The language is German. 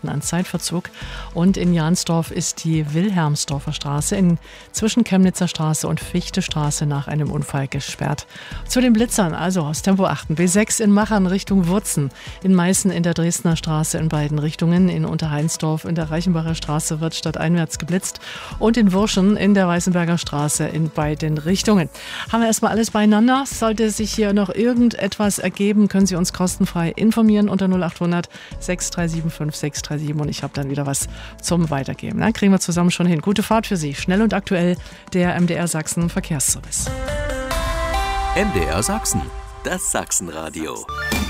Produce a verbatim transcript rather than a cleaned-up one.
Minuten an Zeitverzug. Und in Jahnsdorf ist die Wilhelmsdorfer Straße inzwischen Chemnitzer Straße und Fichtestraße nach einem Unfall gesperrt. Zu den Blitzern, also aus Tempo achten. B sechs in Machern Richtung Wurzen, in Meißen in der Dresdner Straße in beiden Richtungen, in Unterheinsdorf in der Reichenbacher Straße wird stadteinwärts geblitzt und in Wurschen in der Weißenberger Straße in beiden Richtungen. Haben wir erstmal alles beieinander. Sollte sich hier noch irgendetwas ergeben, können Sie uns kostenfrei informieren unter null acht hundert sechs drei sieben fünf sechs drei sieben und ich habe dann wieder was zum Weitergeben. Dann kriegen wir zusammen schon hin. Gute Fahrt für Sie. Schnell und aktuell der M D R Sachsen Verkehrsservice. M D R Sachsen, das Sachsenradio.